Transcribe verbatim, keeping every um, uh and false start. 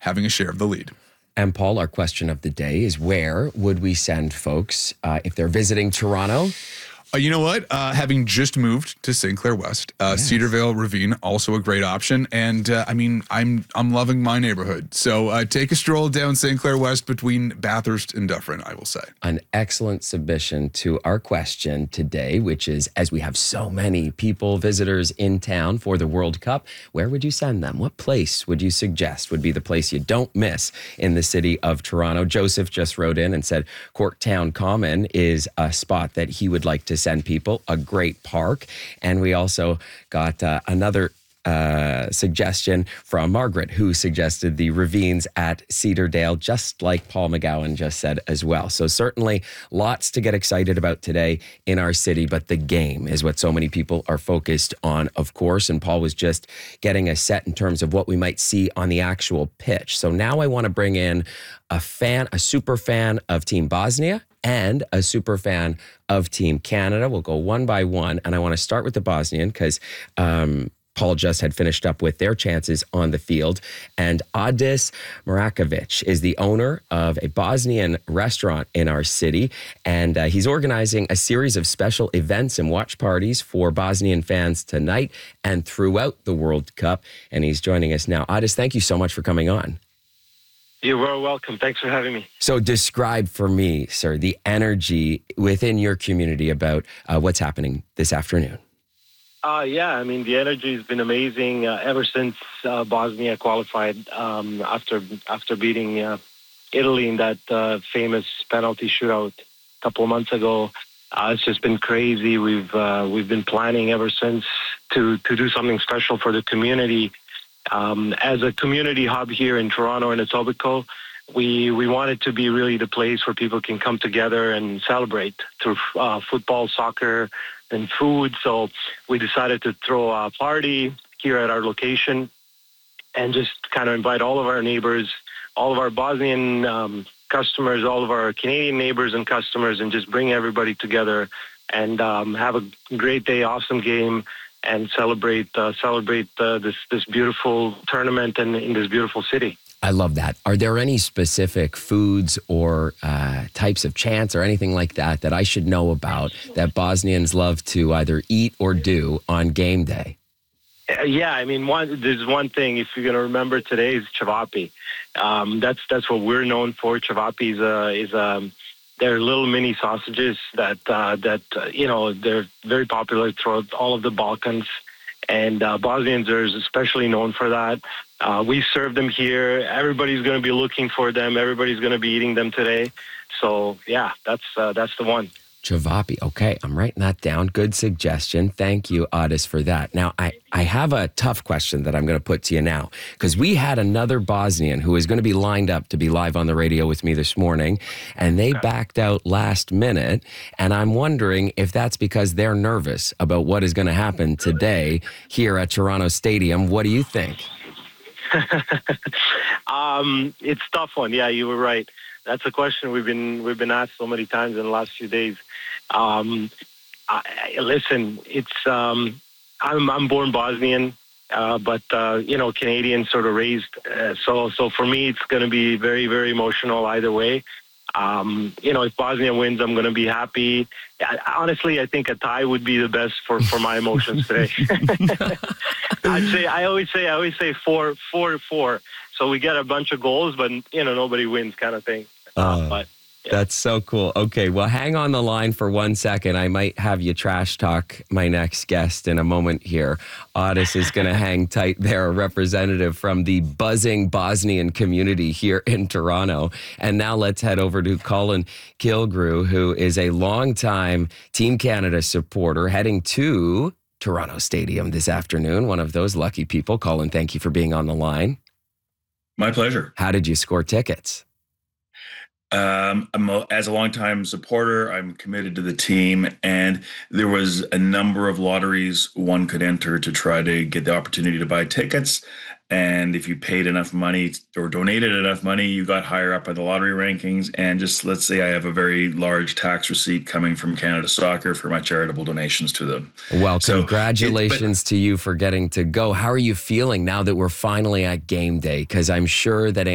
having a share of the lead. And Paul, our question of the day is, where would we send folks uh, if they're visiting Toronto? Uh, you know what? Uh, having just moved to Saint Clair West, uh, Yes. Cedarvale Ravine, also a great option. And uh, I mean, I'm I'm loving my neighborhood. So uh, take a stroll down Saint Clair West between Bathurst and Dufferin, I will say. An excellent submission to our question today, which is, as we have so many people, visitors in town for the World Cup, where would you send them? What place would you suggest would be the place you don't miss in the city of Toronto? Joseph just wrote in and said Corktown Common is a spot that he would like to send people, a great park. And we also got uh, another uh, suggestion from Margaret, who suggested the ravines at Cedardale, just like Paul McGowan just said as well. So certainly lots to get excited about today in our city, but the game is what so many people are focused on, of course. And Paul was just getting a set in terms of what we might see on the actual pitch. So now I want to bring in a fan, a super fan of Team Bosnia and a super fan of Team Canada. We'll go one by one. And I want to start with the Bosnian because um, Paul just had finished up with their chances on the field. And Adis Marakovic is the owner of a Bosnian restaurant in our city. And uh, he's organizing a series of special events and watch parties for Bosnian fans tonight and throughout the World Cup. And he's joining us now. Adis, thank you so much for coming on. You're very welcome. Thanks for having me. So describe for me, sir, the energy within your community about uh, what's happening this afternoon. Uh, yeah, I mean, the energy has been amazing uh, ever since uh, Bosnia qualified um, after after beating uh, Italy in that uh, famous penalty shootout a couple of months ago. Uh, it's just been crazy. We've uh, we've been planning ever since to, to do something special for the community. Um, as a community hub here in Toronto and Etobicoke, we we want it to be really the place where people can come together and celebrate through uh, football, soccer, and food. So we decided to throw a party here at our location and just kind of invite all of our neighbors, all of our Bosnian um, customers, all of our Canadian neighbors and customers, and just bring everybody together and um, have a great day, awesome game, and celebrate uh, celebrate uh, this this beautiful tournament and in this beautiful city. I love that. Are there any specific foods or uh, types of chants or anything like that that I should know about that Bosnians love to either eat or do on game day? Uh, yeah, I mean, one there's one thing. If you're going to remember today is cevapi. Um, that's that's what we're known for. Cevapi is a is a they're little mini sausages that uh, that uh, you know they're very popular throughout all of the Balkans, and uh, Bosnians are especially known for that. Uh, we serve them here. Everybody's going to be looking for them. Everybody's going to be eating them today. So yeah, that's uh, that's the one. Cevapi. Okay, I'm writing that down. Good suggestion. Thank you, Adis, for that. Now, I, I have a tough question that I'm going to put to you now, because we had another Bosnian who is going to be lined up to be live on the radio with me this morning, and they okay. backed out last minute, and I'm wondering if that's because they're nervous about what is going to happen today here at Toronto Stadium. What do you think? um, it's a tough one. Yeah, you were right. That's a question we've been we've been asked so many times in the last few days. Um, I, I, listen, it's um, I'm I'm born Bosnian, uh, but uh, you know, Canadian, sort of raised. Uh, so so for me, it's going to be very very emotional either way. Um, you know, if Bosnia wins, I'm going to be happy. I, honestly, I think a tie would be the best for, for my emotions today. I'd say I always say I always say four four four. So we get a bunch of goals, but you know, nobody wins, kind of thing. Uh, uh, but yeah. That's so cool. Okay, well, hang on the line for one second. I might have you trash talk my next guest in a moment here. Adis is going to hang tight there, a representative from the buzzing Bosnian community here in Toronto. And now let's head over to Colin Kilgrew, who is a longtime Team Canada supporter, heading to Toronto Stadium this afternoon. One of those lucky people. Colin, thank you for being on the line. My pleasure. How did you score tickets? Um, I'm a, as a longtime supporter, I'm committed to the team, and there was a number of lotteries one could enter to try to get the opportunity to buy tickets. And if you paid enough money or donated enough money, you got higher up on the lottery rankings. And just let's say I have a very large tax receipt coming from Canada Soccer for my charitable donations to them. Well, so congratulations it, but, to you for getting to go. How are you feeling now that we're finally at game day? Because I'm sure that